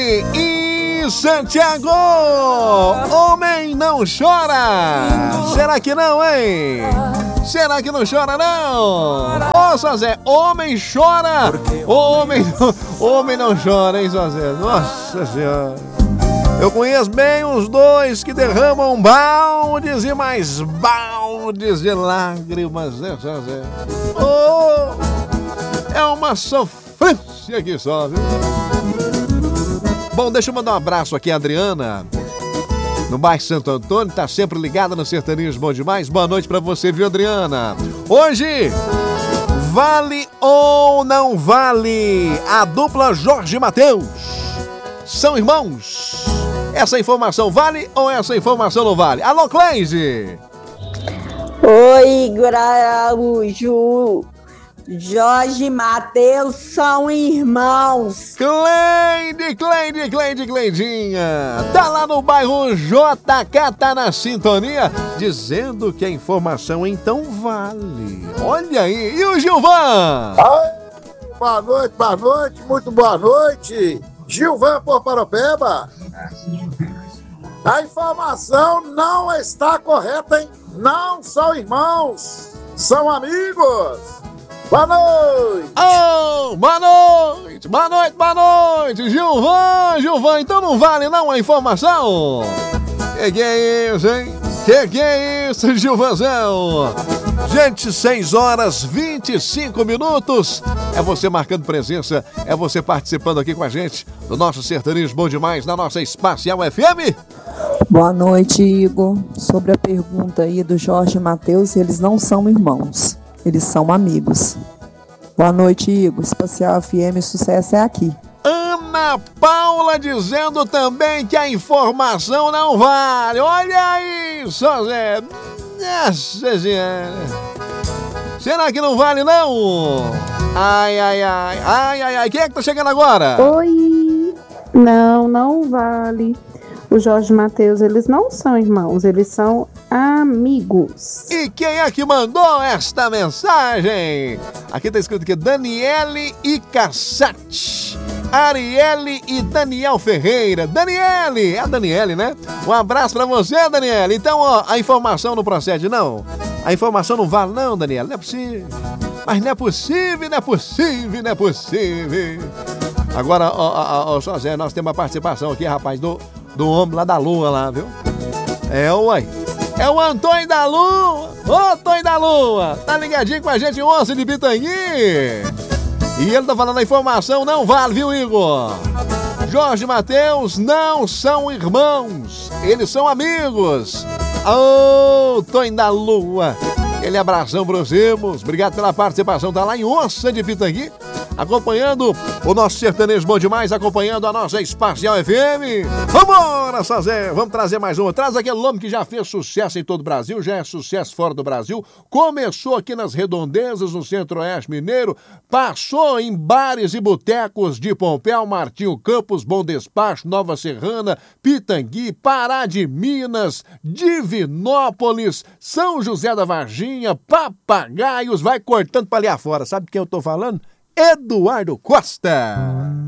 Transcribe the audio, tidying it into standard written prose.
em Santiago. Homem não chora. Será que não, hein? Será que não chora, não? Ô, Zé, homem chora. Homem não chora, hein, Zé? Nossa Senhora. Eu conheço bem os dois que derramam baldes e mais baldes de lágrimas, né, Zé? Oh, é uma sofrência aqui só, viu? Bom, deixa eu mandar um abraço aqui, a Adriana, no bairro Santo Antônio, tá sempre ligada no Sertanismo Bom Demais. Boa noite pra você, viu, Adriana? Hoje, vale ou não vale a dupla Jorge Mateus? São irmãos? Essa informação vale ou essa informação não vale? Alô, Cleide! Oi, Graújo. Jorge e Mateus são irmãos. Cleidinha. Tá lá no bairro JK, tá na sintonia, dizendo que a informação então vale. Olha aí. E o Gilvan? Boa noite, muito boa noite. Gilvan por Paropeba. A informação não está correta, hein? Não são irmãos, são amigos. Boa noite! Oh, boa noite, Gilvan, então não vale não a informação? Que é isso, hein? Que é isso, Gilvanzão? Gente, 6h25. É você marcando presença, é você participando aqui com a gente do nosso Sertanismo Bom Demais, na nossa Espacial FM. Boa noite, Igor. Sobre a pergunta aí do Jorge e Mateus, eles não são irmãos. Eles são amigos. Boa noite, Igor. Espacial FM, sucesso é aqui. Ana Paula dizendo também que a informação não vale. Olha aí, só Zé. Nossa Senhora. Será que não vale, não? Ai. Quem é que tá chegando agora? Oi. Não vale. O Jorge e Mateus, eles não são irmãos, eles são amigos. E quem é que mandou esta mensagem? Aqui tá escrito que Daniele e Cassati, Arielle e Daniel Ferreira. Daniele, é a Daniele, né? Um abraço pra você, Daniele. Então, ó, a informação não procede, não? A informação não vale, não, Daniele? Não é possível. Mas não é possível. Agora, ó, Zé, nós temos uma participação aqui, rapaz, do homem lá da Lua, lá, viu? Uai. É o Antônio da Lua. Ô, Antônio da Lua. Tá ligadinho com a gente, Onça de Pitangui. E ele tá falando a informação, não vale, viu, Igor? Jorge e Mateus não são irmãos. Eles são amigos. Ô, Antônio da Lua. Aquele abração pros irmãos. Obrigado pela participação. Tá lá em Onça de Pitangui, acompanhando o nosso Sertanejo Bom Demais, acompanhando a nossa Espacial FM. Vambora, Sazé! Vamos trazer mais uma. Traz aquele nome que já fez sucesso em todo o Brasil, já é sucesso fora do Brasil. Começou aqui nas redondezas, no Centro-Oeste Mineiro, passou em bares e botecos de Pompéu, Martinho Campos, Bom Despacho, Nova Serrana, Pitangui, Pará de Minas, Divinópolis, São José da Varginha, Papagaios, vai cortando pra ali afora. Sabe quem eu tô falando? Eduardo Costa.